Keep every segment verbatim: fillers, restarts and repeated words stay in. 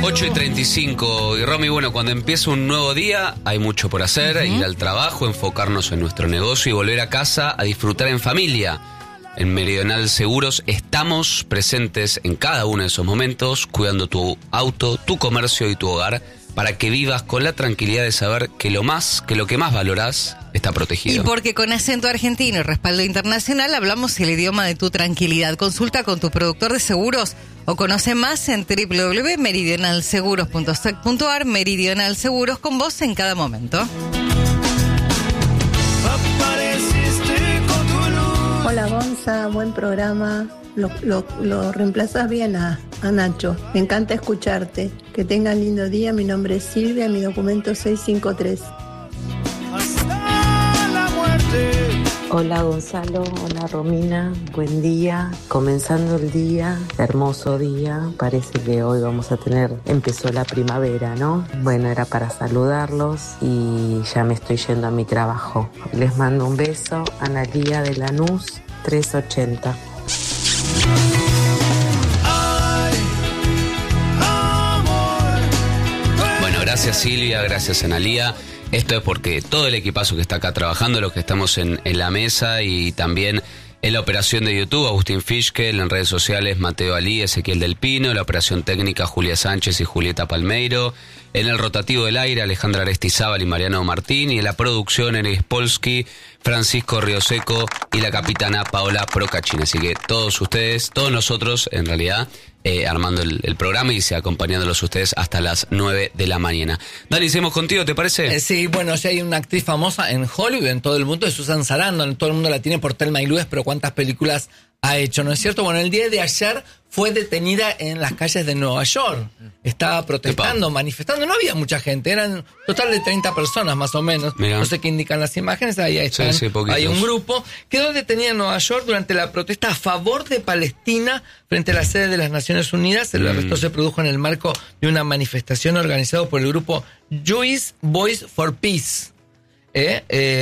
ocho y treinta y cinco. Y Romy, bueno, cuando empieza un nuevo día hay mucho por hacer, uh-huh. ir al trabajo, enfocarnos en nuestro negocio y volver a casa a disfrutar en familia. En Meridional Seguros estamos presentes en cada uno de esos momentos, cuidando tu auto, tu comercio y tu hogar, para que vivas con la tranquilidad de saber que lo más, que lo que más valorás está protegido. Y porque con acento argentino y respaldo internacional hablamos el idioma de tu tranquilidad. Consulta con tu productor de seguros o conoce más en doble u doble u doble u punto meridional seguros punto sec punto a r. Meridional Seguros, con vos en cada momento. Hola Gonza, buen programa. Lo, lo, lo reemplazas bien a, a Nacho. Me encanta escucharte. Que tengan lindo día. Mi nombre es Silvia, mi documento seiscientos cincuenta y tres. Hasta la muerte. Hola Gonzalo, hola Romina, buen día. Comenzando el día, hermoso día. Parece que hoy vamos a tener, empezó la primavera, ¿no? Bueno, era para saludarlos y ya me estoy yendo a mi trabajo. Les mando un beso, Analía de Lanús, trescientos ochenta. Bueno, gracias Silvia, gracias Analía. Esto es porque todo el equipazo que está acá trabajando, los que estamos en, en la mesa y también en la operación de YouTube, Agustín Fischkel, en redes sociales Mateo Alí, Ezequiel Del Pino, en la operación técnica Julia Sánchez y Julieta Palmeiro, en el rotativo del aire Alejandra Aristizábal y Mariano Martín, y en la producción Eris Polsky, Francisco Rioseco y la capitana Paola Procachina. Así que todos ustedes, todos nosotros en realidad, eh, armando el, el programa y acompañándolos ustedes hasta las nueve de la mañana. Dani, seguimos contigo, ¿te parece? Eh, sí, bueno, si hay una actriz famosa en Hollywood, en todo el mundo, es Susan Sarandon. Todo el mundo la tiene por Thelma y Louise, pero ¿cuántas películas ha hecho? ¿No es cierto? Bueno, el día de ayer fue detenida en las calles de Nueva York. Estaba protestando, manifestando. No había mucha gente, eran un total de treinta personas más o menos. Mirá. No sé qué indican las imágenes, ahí están. Sí, sí, hay un grupo. Quedó detenida en Nueva York durante la protesta a favor de Palestina frente a la sede de las Naciones Unidas. El mm. arresto se produjo en el marco de una manifestación organizada por el grupo Jewish Voice for Peace. Eh,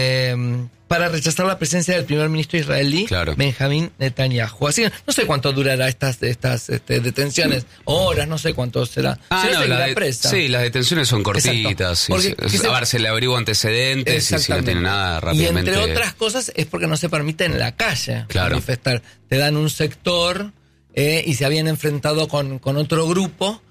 eh, para rechazar la presencia del primer ministro israelí, claro. Benjamín Netanyahu. Así que no sé cuánto durará estas estas este, detenciones, horas, no sé cuánto será. Ah, si no, la de, presa. Sí, las detenciones son cortitas. Porque, y, se, a ver, se le averigua antecedentes y si no tiene nada rápidamente. Y entre otras cosas es porque no se permite en la calle claro. manifestar. Te dan un sector eh, y se habían enfrentado con, con otro grupo.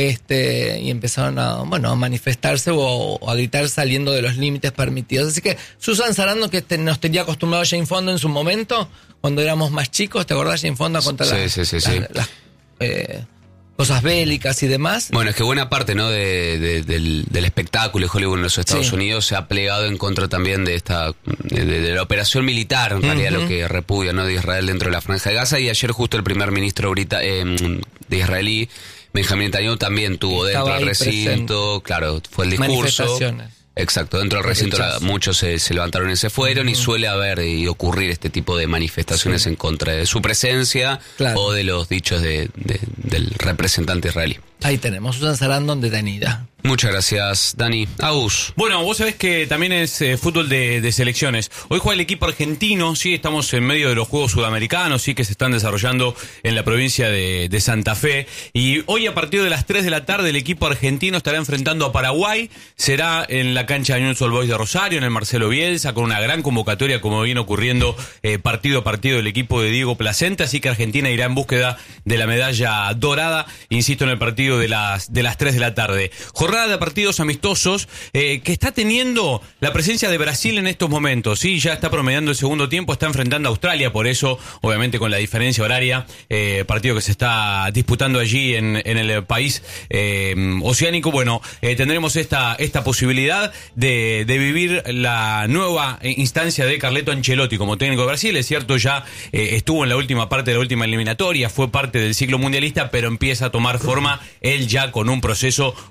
Este, y empezaron a, bueno, a manifestarse o, o a gritar saliendo de los límites permitidos. Así que Susan Sarandon, que te, nos tenía acostumbrado a Jane Fonda en su momento, cuando éramos más chicos, ¿te acordás Jane Fonda contra sí, las, sí, sí, las, sí. las eh, cosas bélicas y demás? Bueno, es que buena parte, ¿no? de, de, del, del espectáculo de Hollywood en los Estados sí. Unidos se ha plegado en contra también de esta de, de la operación militar, en realidad uh-huh. lo que repudia, ¿no? de Israel dentro de la Franja de Gaza. Y ayer justo el primer ministro brita, eh, de israelí, Benjamín Netanyahu, también tuvo Estaba dentro del recinto, presente. Claro, fue el discurso. Exacto, dentro del recinto la, muchos se, se levantaron y se fueron, uh-huh. y suele haber y ocurrir este tipo de manifestaciones sí. en contra de su presencia claro. o de los dichos de, de, del representante israelí. Ahí tenemos Susan Sarandon detenida. Muchas gracias, Dani. Agus. Bueno, vos sabés que también es eh, fútbol de, de selecciones. Hoy juega el equipo argentino, sí, estamos en medio de los Juegos Sudamericanos, sí, que se están desarrollando en la provincia de, de Santa Fe. Y hoy a partir de las tres de la tarde el equipo argentino estará enfrentando a Paraguay. Será en la cancha de Newell's Old Boys de Rosario, en el Marcelo Bielsa, con una gran convocatoria, como viene ocurriendo eh, partido a partido del equipo de Diego Placenta. Así que Argentina irá en búsqueda de la medalla dorada, insisto, en el partido de las de las tres de la tarde. Jornada de partidos amistosos eh, que está teniendo la presencia de Brasil en estos momentos. Sí, ya está promediando el segundo tiempo, está enfrentando a Australia, por eso, obviamente con la diferencia horaria, eh, partido que se está disputando allí en, en el país eh, oceánico. Bueno, eh, tendremos esta esta posibilidad de, de vivir la nueva instancia de Carleto Ancelotti como técnico de Brasil. Es cierto, ya eh, estuvo en la última parte de la última eliminatoria, fue parte del ciclo mundialista, pero empieza a tomar forma él ya con un proceso completo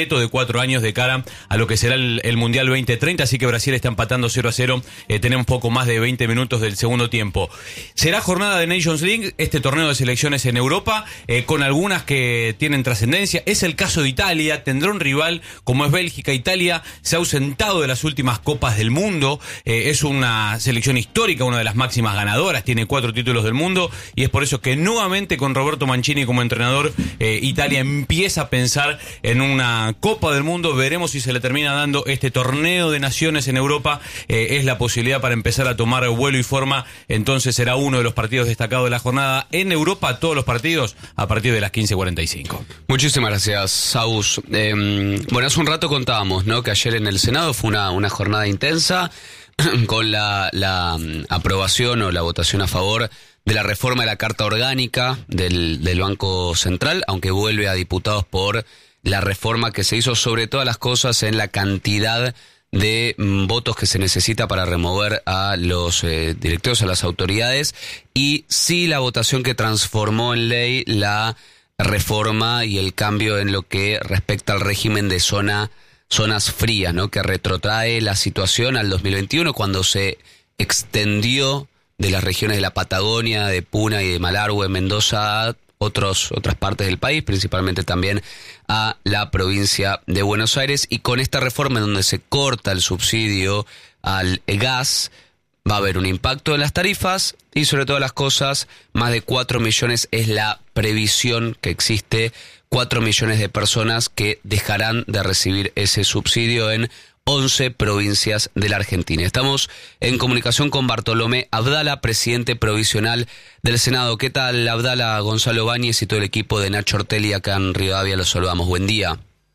completo de cuatro años de cara a lo que será el, el Mundial veinte treinta, así que Brasil está empatando cero a cero, eh, tenemos poco más de veinte minutos del segundo tiempo. Será jornada de Nations League, este torneo de selecciones en Europa, eh, con algunas que tienen trascendencia. Es el caso de Italia, tendrá un rival como es Bélgica. Italia se ha ausentado de las últimas Copas del Mundo, eh, es una selección histórica, una de las máximas ganadoras, tiene cuatro títulos del mundo, y es por eso que nuevamente con Roberto Mancini como entrenador, eh, Italia empieza a pensar en una Copa del Mundo. Veremos si se le termina dando este torneo de naciones en Europa, eh, es la posibilidad para empezar a tomar vuelo y forma. Entonces será uno de los partidos destacados de la jornada en Europa, todos los partidos a partir de las quince cuarenta y cinco. Muchísimas gracias, Saús. Eh, bueno, hace un rato contábamos, ¿no?, que ayer en el Senado fue una, una jornada intensa con la, la aprobación o la votación a favor de la reforma de la Carta Orgánica del, del Banco Central, aunque vuelve a diputados por la reforma que se hizo sobre todas las cosas en la cantidad de mm, votos que se necesita para remover a los eh, directivos, a las autoridades, y sí la votación que transformó en ley la reforma y el cambio en lo que respecta al régimen de zona zonas frías, ¿no?, que retrotrae la situación al dos mil veintiuno, cuando se extendió de las regiones de la Patagonia, de Puna y de Malargüe, Mendoza, a otros, otras partes del país, principalmente también a la provincia de Buenos Aires. Y con esta reforma en donde se corta el subsidio al gas, va a haber un impacto en las tarifas y sobre todas las cosas, más de cuatro millones es la previsión que existe, cuatro millones de personas que dejarán de recibir ese subsidio en once provincias de la Argentina. Estamos en comunicación con Bartolomé Abdala, presidente provisional del Senado. ¿Qué tal, Abdala? Gonzalo Báñez y todo el equipo de Nacho Ortelli acá en Rivadavia los saludamos. Buen día.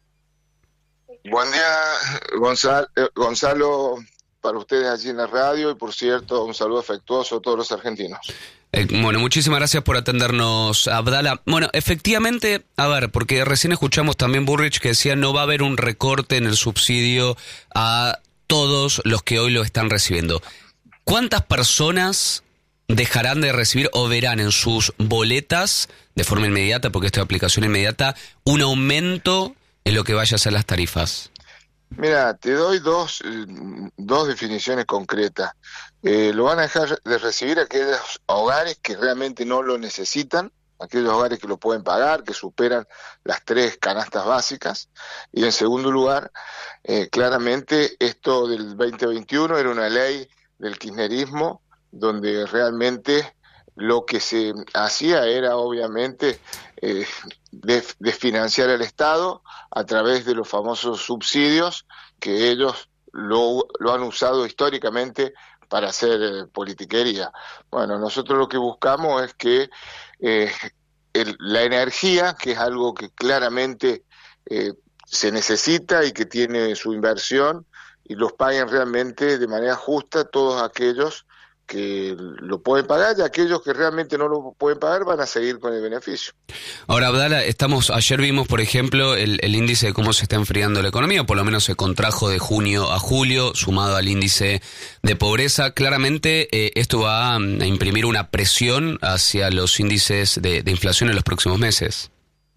Buen día, Gonzalo, Gonzalo, para ustedes allí en la radio, y por cierto, un saludo afectuoso a todos los argentinos. Eh, bueno, muchísimas gracias por atendernos, Abdala. Bueno, efectivamente, a ver, porque recién escuchamos también Burrich que decía no va a haber un recorte en el subsidio a todos los que hoy lo están recibiendo. ¿Cuántas personas dejarán de recibir o verán en sus boletas de forma inmediata, porque esto es aplicación inmediata, un aumento en lo que vaya a ser las tarifas? Mira, te doy dos, dos definiciones concretas. Eh, lo van a dejar de recibir aquellos hogares que realmente no lo necesitan, aquellos hogares que lo pueden pagar, que superan las tres canastas básicas. Y en segundo lugar, eh, claramente esto del veinte veintiuno era una ley del kirchnerismo donde realmente lo que se hacía era obviamente eh, desfinanciar al Estado a través de los famosos subsidios que ellos lo, lo han usado históricamente para hacer eh, politiquería. Bueno, nosotros lo que buscamos es que eh, el, la energía, que es algo que claramente eh, se necesita y que tiene su inversión, y los paguen realmente de manera justa todos aquellos que lo pueden pagar, y aquellos que realmente no lo pueden pagar van a seguir con el beneficio. Ahora, Abdala, estamos, ayer vimos, por ejemplo, el, el índice de cómo se está enfriando la economía, por lo menos se contrajo de junio a julio, sumado al índice de pobreza. Claramente eh, esto va a imprimir una presión hacia los índices de, de inflación en los próximos meses.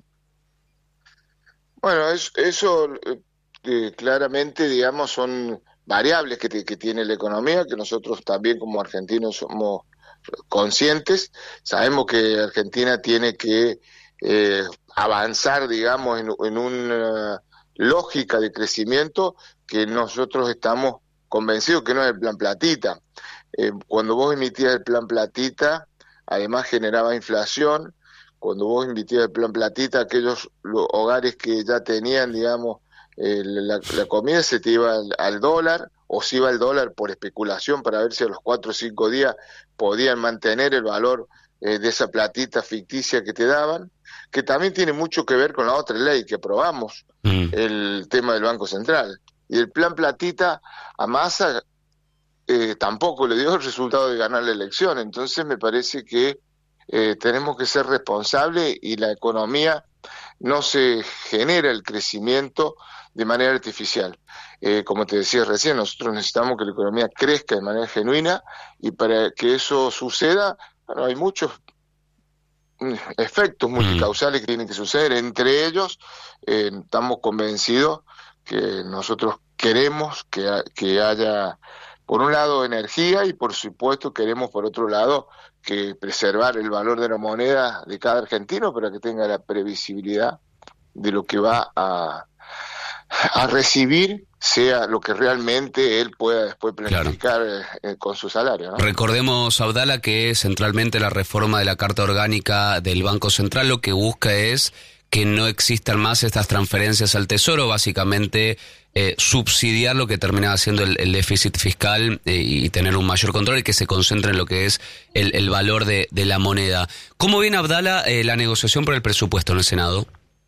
Bueno, es, eso eh, claramente, digamos, son variables que, te, que tiene la economía, que nosotros también como argentinos somos conscientes. Sabemos que Argentina tiene que eh, avanzar, digamos, en, en una lógica de crecimiento que nosotros estamos convencidos que no es el plan platita. Eh, cuando vos emitías el plan platita, además generaba inflación. Cuando vos emitías el plan platita, aquellos los hogares que ya tenían, digamos, Eh, la, la comida se te iba al, al dólar, o se iba al dólar por especulación para ver si a los cuatro o cinco días podían mantener el valor eh, de esa platita ficticia que te daban, que también tiene mucho que ver con la otra ley que aprobamos, mm. el tema del Banco Central. Y el plan platita a Massa eh, tampoco le dio el resultado de ganar la elección. Entonces me parece que eh, tenemos que ser responsables, y la economía no se genera el crecimiento de manera artificial. Eh, como te decía recién, nosotros necesitamos que la economía crezca de manera genuina, y para que eso suceda, bueno, hay muchos efectos multicausales que tienen que suceder. Entre ellos, eh, estamos convencidos que nosotros queremos que, que haya, por un lado, energía y, por supuesto, queremos, por otro lado, que preservar el valor de la moneda de cada argentino para que tenga la previsibilidad de lo que va a, a recibir, sea lo que realmente él pueda después planificar claro. eh, con su salario, ¿no? Recordemos, Abdala, que centralmente la reforma de la Carta Orgánica del Banco Central lo que busca es que no existan más estas transferencias al Tesoro, básicamente eh, subsidiar lo que termina siendo el, el déficit fiscal eh, y tener un mayor control y que se concentre en lo que es el, el valor de, de la moneda. ¿Cómo viene, Abdala, eh, la negociación por el presupuesto en el Senado?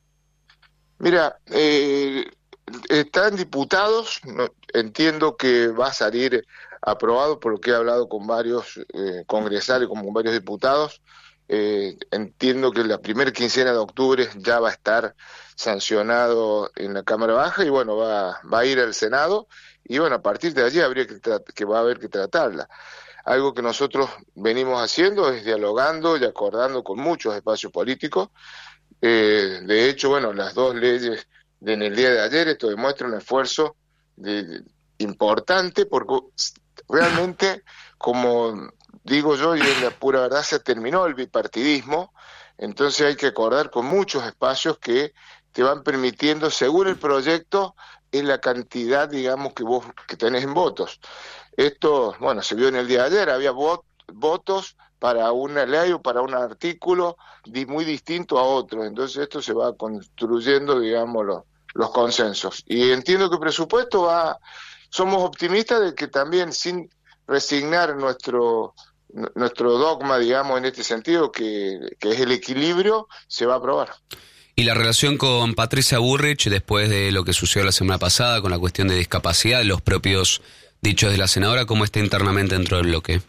Mira, eh, están diputados, no, entiendo que va a salir aprobado por lo que he hablado con varios eh, congresales, con varios diputados. Eh, entiendo que la primera quincena de octubre ya va a estar sancionado en la Cámara Baja y bueno, va, va a ir al Senado y bueno, a partir de allí habría que, que va a haber que tratarla. Algo que nosotros venimos haciendo es dialogando y acordando con muchos espacios políticos. Eh, de hecho, bueno, las dos leyes de, en el día de ayer, esto demuestra un esfuerzo de, de, importante porque realmente, como digo yo, y es la pura verdad, se terminó el bipartidismo, entonces hay que acordar con muchos espacios que te van permitiendo, según el proyecto, es la cantidad, digamos, que vos que tenés en votos. Esto, bueno, se vio en el día de ayer, había vot, votos para una ley o para un artículo di, muy distinto a otro, entonces esto se va construyendo, digamos, los, los consensos. Y entiendo que el presupuesto va, somos optimistas de que también sin resignar nuestro nuestro dogma, digamos, en este sentido, que, que es el equilibrio, se va a aprobar. Y la relación con Patricia Bullrich, después de lo que sucedió la semana pasada con la cuestión de discapacidad, los propios dichos de la senadora, ¿cómo está internamente dentro del bloque?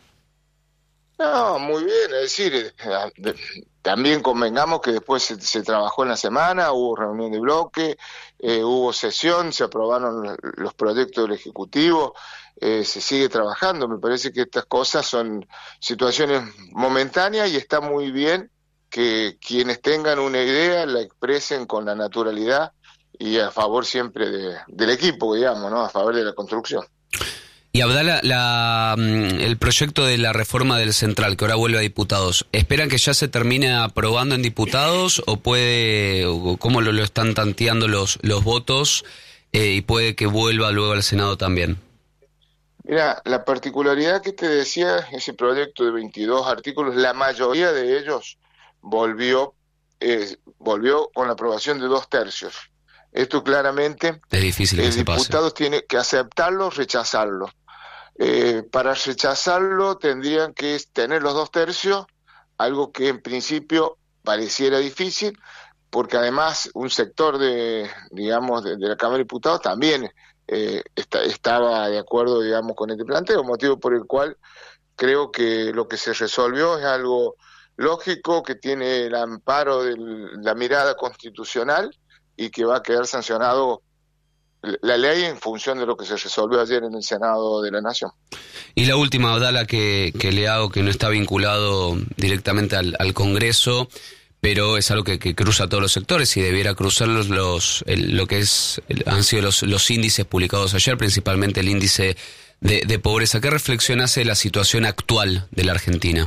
No, muy bien, es decir, también convengamos que después se, se trabajó en la semana, hubo reunión de bloque, eh, hubo sesión, se aprobaron los proyectos del Ejecutivo, eh, se sigue trabajando. Me parece que estas cosas son situaciones momentáneas y está muy bien que quienes tengan una idea la expresen con la naturalidad y a favor siempre de, del equipo, digamos, ¿no? A favor de la construcción. Y Abdala, la, el proyecto de la reforma del Central, que ahora vuelve a diputados, ¿esperan que ya se termine aprobando en diputados o puede, o cómo lo, lo están tanteando los, los votos eh, y puede que vuelva luego al Senado también? Mira, la particularidad que te decía, ese proyecto de veintidós artículos, la mayoría de ellos volvió, eh, volvió con la aprobación de dos tercios. Esto claramente es difícil que el se pase. diputado tiene que aceptarlo o rechazarlo. Eh, para rechazarlo tendrían que tener los dos tercios, algo que en principio pareciera difícil, porque además un sector de, digamos, de, de la Cámara de Diputados también eh, está, estaba de acuerdo, digamos, con este planteo, motivo por el cual creo que lo que se resolvió es algo lógico, que tiene el amparo de la mirada constitucional y que va a quedar sancionado la ley en función de lo que se resolvió ayer en el Senado de la Nación. Y la última, Abdala, que, que le hago, que no está vinculado directamente al, al Congreso, pero es algo que, que cruza todos los sectores y debiera cruzar los, los el, lo que es el, han sido los, los índices publicados ayer, principalmente el índice de, de pobreza. ¿Qué reflexión hace de la situación actual de la Argentina?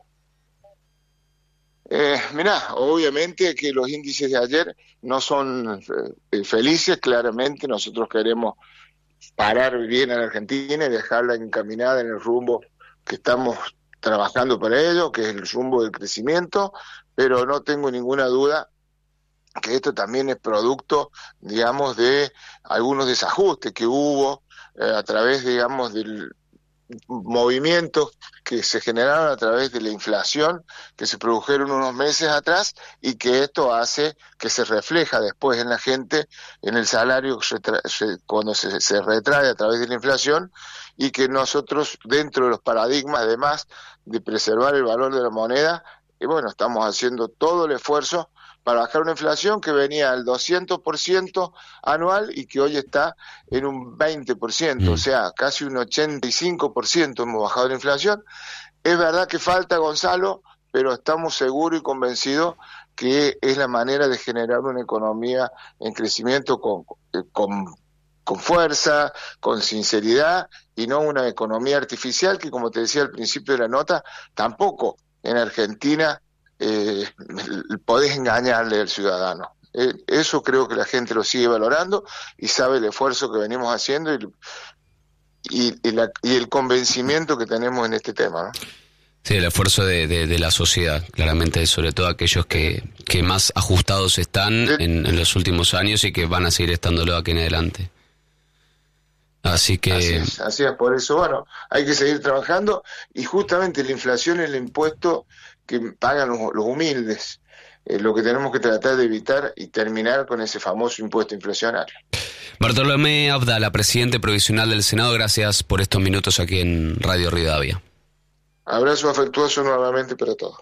Eh, mirá, obviamente que los índices de ayer no son eh, felices, claramente nosotros queremos parar bien a la Argentina y dejarla encaminada en el rumbo que estamos trabajando para ello, que es el rumbo del crecimiento, pero no tengo ninguna duda que esto también es producto, digamos, de algunos desajustes que hubo eh, a través, digamos, del movimientos que se generaron a través de la inflación que se produjeron unos meses atrás y que esto hace que se refleja después en la gente, en el salario cuando se, se retrae a través de la inflación, y que nosotros dentro de los paradigmas, además de preservar el valor de la moneda, y bueno, estamos haciendo todo el esfuerzo para bajar una inflación que venía al doscientos por ciento anual y que hoy está en un veinte por ciento, mm. o sea, casi un ochenta y cinco por ciento hemos bajado la inflación. Es verdad que falta, Gonzalo, pero estamos seguros y convencidos que es la manera de generar una economía en crecimiento con, con, con fuerza, con sinceridad, y no una economía artificial que, como te decía al principio de la nota, tampoco en Argentina eh, podés engañarle al ciudadano. Eh, eso creo que la gente lo sigue valorando y sabe el esfuerzo que venimos haciendo y, y, y, la, y el convencimiento que tenemos en este tema, ¿no? Sí, el esfuerzo de, de, de la sociedad, claramente, sobre todo aquellos que, que más ajustados están en, en los últimos años y que van a seguir estándolo aquí en adelante. Así que... Así es, así es, por eso, bueno, hay que seguir trabajando, y justamente la inflación es el impuesto que pagan los, los humildes, eh, lo que tenemos que tratar de evitar y terminar con ese famoso impuesto inflacionario. Bartolomé Abdala, presidente provisional del Senado, gracias por estos minutos aquí en Radio Rivadavia. Abrazo afectuoso nuevamente para todos.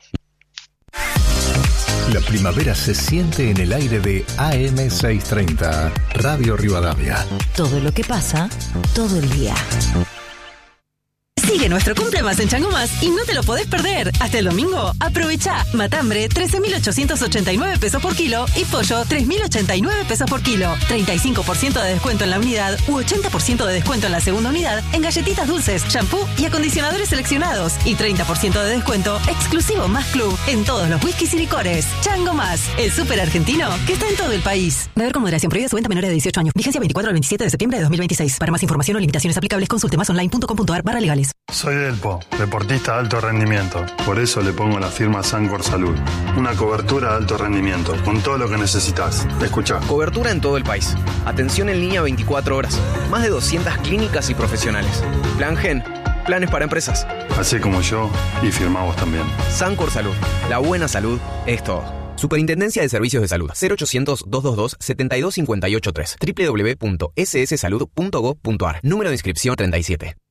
La primavera se siente en el aire de A M seiscientos treinta, Radio Rivadavia. Todo lo que pasa, todo el día. Sigue nuestro cumple más en Chango Más y no te lo podés perder. Hasta el domingo, aprovecha. Matambre, trece mil ochocientos ochenta y nueve pesos por kilo y pollo, tres mil ochenta y nueve pesos por kilo. treinta y cinco por ciento de descuento en la unidad u ochenta por ciento de descuento en la segunda unidad en galletitas dulces, shampoo y acondicionadores seleccionados. Y treinta por ciento de descuento exclusivo Más Club en todos los whiskies y licores. Chango Más, el súper argentino que está en todo el país. Beber con moderación, prohibida su venta a menores de dieciocho años. Vigencia veinticuatro al veintisiete de septiembre de dos mil veintiséis. Para más información o limitaciones aplicables, consulte masonline.com.ar barra legales. Soy Delpo, deportista de alto rendimiento. Por eso le pongo la firma Sancor Salud. Una cobertura de alto rendimiento, con todo lo que necesitas. Escuchá. Cobertura en todo el país. Atención en línea veinticuatro horas. Más de doscientas clínicas y profesionales. Plan Gen. Planes para empresas. Así como yo, y firmamos también. Sancor Salud. La buena salud es todo. Superintendencia de Servicios de Salud. cero ochocientos, doscientos veintidós, setenta y dos cincuenta y ocho tres. doble u doble u doble u punto ese ese salud punto gob punto ar. Número de inscripción treinta y siete.